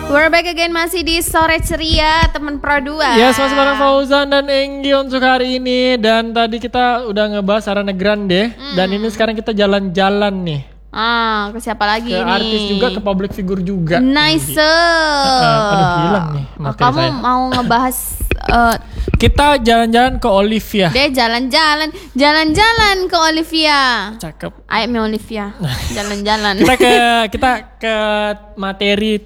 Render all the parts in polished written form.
We're back again, masih di Sore Ceria teman Pro 2. Yes, masih bareng Fauzan dan Enggi untuk hari ini. Dan tadi kita udah ngebahas Ariana Grande. Dan ini sekarang kita jalan-jalan nih. Ke siapa lagi ke nih? Artis juga, ke public figure juga. Nice. Aduh, hilang nih materi Kamu saya. mau ngebahas Kita jalan-jalan ke Olivia. deh jalan-jalan ke Olivia. Cakep. Ayo Mi Olivia, jalan-jalan. Kita ke materi.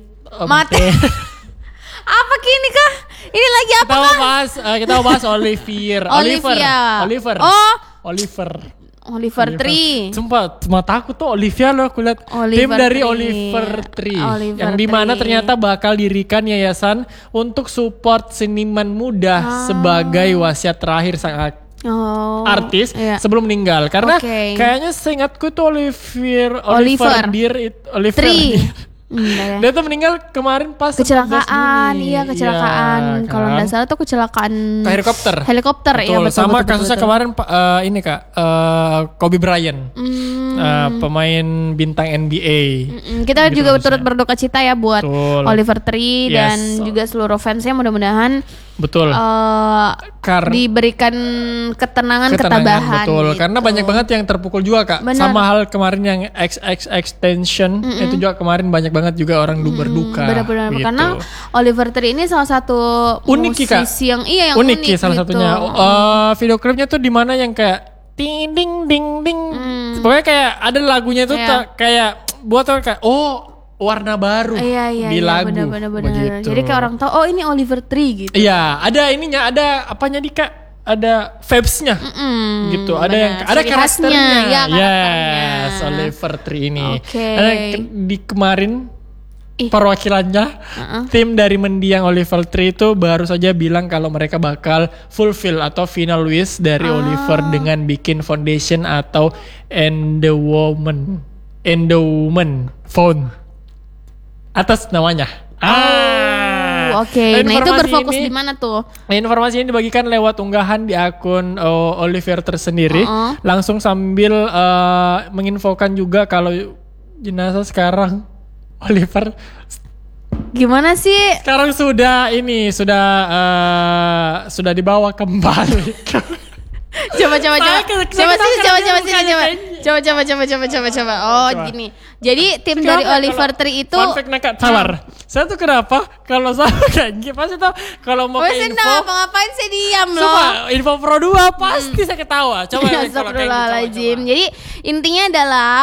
Apa kini kah? Ini lagi apa kah? Kita mau bahas Oliver. Oliver Tree. Sumpah, mata aku tuh Olivia loh, aku lihat tim dari Oliver Tree. Yang dimana ternyata bakal dirikan yayasan untuk support seniman muda sebagai wasiat terakhir saat artis sebelum meninggal. Karena kayaknya seingatku tuh Oliver Tree. Dia tuh meninggal kemarin pas kecelakaan. Kan? Kalau nggak salah tuh kecelakaan helikopter. Betul, Sama kasusnya kemarin ini Kak, Kobe Bryant, pemain bintang NBA. Kita juga turut berduka cita ya buat Oliver Tree dan juga seluruh fansnya, mudah-mudahan diberikan ketenangan, ketabahan. Betul, gitu. karena banyak banget yang terpukul juga Kak. Bener. Sama hal kemarin yang Extension itu juga kemarin banyak banget juga orang berduka. Benar-benar gitu. karena Oliver Tree ini salah satu musisi yang unik salah gitu. satunya. Video klipnya tuh di mana yang kayak ding ding ding ding. Pokoknya kayak ada lagunya tuh kayak buat orang kayak warna baru di lagu. Benar. Jadi kayak orang tahu ini Oliver Tree gitu. Iya, ada ininya, ada apanya Kak? Ada vibes-nya gitu. Ada yang ada karakternya. Yes, Oliver Tree ini. Di kemarin perwakilannya tim dari mendiang Oliver Tree itu baru saja bilang kalau mereka bakal fulfill atau final wish dari Oliver dengan bikin foundation atau endowment fund atas namanya. Nah itu berfokus di mana tuh? Informasi ini dibagikan lewat unggahan di akun Oliver tersendiri, langsung sambil menginfokan juga kalau jenazah sekarang Oliver gimana sih? Sekarang sudah dibawa kembali. Coba. Gini. Jadi tim dari Oliver Tree itu fun fact Kak, sabar. Saya tuh kenapa kalau sama kayak gini pasti tau kalau mau ke info ngapain saya diam loh. Coba info Pro 2 pasti saya ketawa. Coba Astagfirullahaladzim. Jadi intinya adalah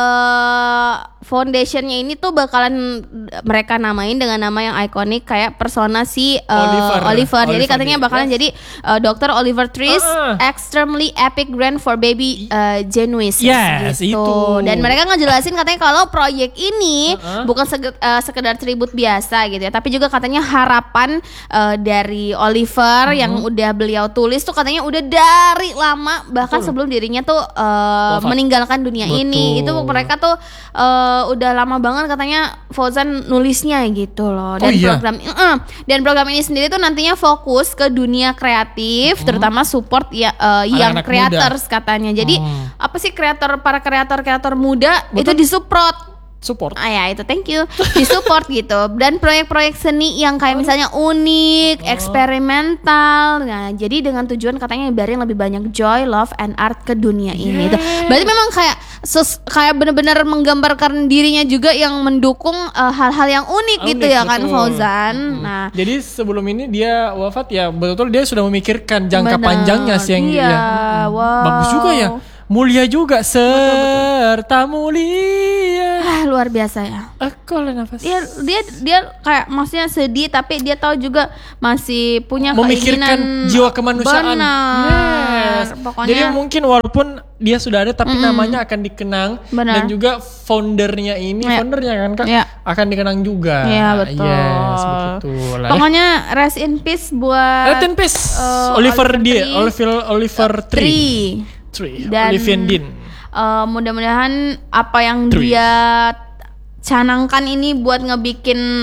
foundationnya ini tuh bakalan mereka namain dengan nama yang ikonik kayak persona si Oliver. Jadi katanya bakalan jadi Dr. Oliver Tree's Extremely Epic Grant for Baby Genuis gitu. Itu. Dan mereka ngejelasin katanya kalau proyek ini bukan sekedar tribut biasa gitu ya, tapi juga katanya harapan dari Oliver yang udah beliau tulis tuh katanya udah dari lama, bahkan sebelum dirinya tuh meninggalkan dunia ini. Itu mereka tuh udah lama banget katanya Fauzan nulisnya gitu loh. Dan program ini sendiri tuh nantinya fokus ke dunia kreatif, terutama support yang creators katanya. Jadi apa sih para kreator muda itu disupport. Itu thank you. Disupport gitu. Dan proyek-proyek seni yang kayak misalnya unik, eksperimental. Nah, jadi dengan tujuan katanya biarin lebih banyak joy, love, and art ke dunia ini. Itu berarti memang kayak benar-benar menggambarkan dirinya juga yang mendukung hal-hal yang unik gitu ya kan Fauzan. Nah, jadi sebelum ini dia wafat ya betul-betul dia sudah memikirkan jangka panjangnya sih yang bagus juga ya. Mulia juga serta mulia. Luar biasa ya. Kalau nafas. Dia kayak maksudnya sedih tapi dia tahu juga masih punya memikirkan keinginan jiwa kemanusiaan. Benar. Pokoknya. Jadi mungkin walaupun dia sudah ada tapi namanya akan dikenang. Benar. Dan juga foundernya kan Kak akan dikenang juga. Iya betul. Yes, betul. Pokoknya rest in peace buat Oliver Tree. Dan Olivier Dean. Mudah-mudahan apa yang dia canangkan ini buat ngebikin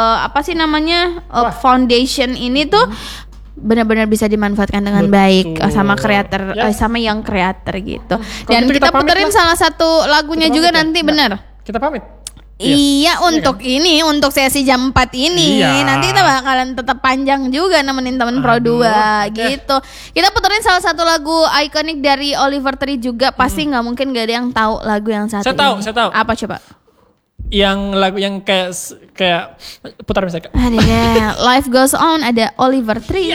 foundation ini tuh benar-benar bisa dimanfaatkan dengan baik sama kreator sama yang kreator gitu. Dan kita puterin salah satu lagunya juga nanti benar. Kita pamit. Iya, untuk ini, untuk sesi jam 4 ini. Nanti kita bakalan tetap panjang juga nemenin temen Pro 2 gitu. Kita puterin salah satu lagu ikonik dari Oliver Tree juga. Pasti gak mungkin gak ada yang tahu lagu yang satu ini. Saya tahu. Apa coba? Yang lagu yang kayak putar misalnya. Ada Life Goes On, ada Oliver Tree.